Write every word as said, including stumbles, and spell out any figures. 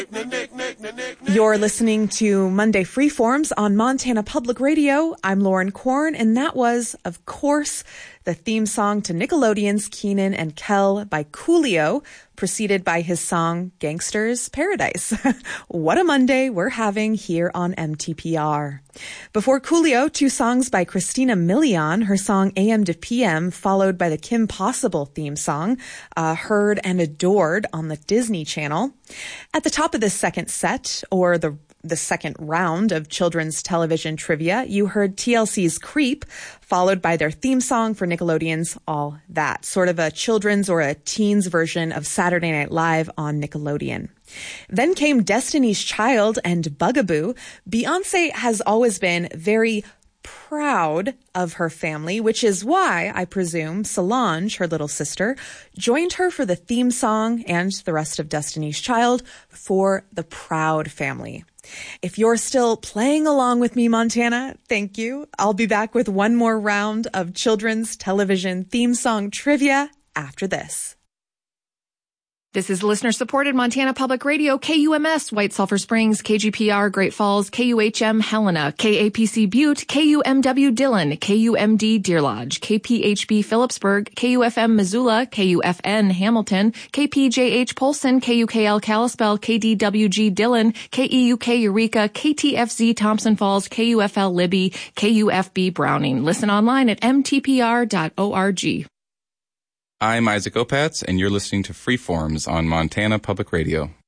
You're listening to Monday Freeforms on Montana Public Radio. I'm Lauren Korn, and that was, of course, the theme song to Nickelodeon's Kenan and Kel by Coolio, preceded by his song Gangster's Paradise. What a Monday we're having here on M T P R. Before Coolio, two songs by Christina Milian, her song A M to P M, followed by the Kim Possible theme song, uh, heard and adored on the Disney Channel. At the top of this second set, or the the second round of children's television trivia, you heard T L C's Creep, followed by their theme song for Nickelodeon's All That, sort of a children's or a teen's version of Saturday Night Live on Nickelodeon. Then came Destiny's Child and Bugaboo. Beyonce has always been very proud of her family, which is why, I presume, Solange, her little sister, joined her for the theme song and the rest of Destiny's Child for the Proud family. If you're still playing along with me, Montana, thank you. I'll be back with one more round of children's television theme song trivia after this. This is listener-supported Montana Public Radio, K U M S, White Sulphur Springs, K G P R, Great Falls, K U H M, Helena, K A P C Butte, K U M W Dillon, K U M D Deer Lodge, K P H B Phillipsburg, K U F M Missoula, K U F N Hamilton, K P J H Polson, K U K L Kalispell, K D W G Dillon, K E U K Eureka, K T F Z Thompson Falls, K U F L Libby, K U F B Browning. Listen online at m t p r dot org. I'm Isaac Opatz, and you're listening to Freeforms on Montana Public Radio.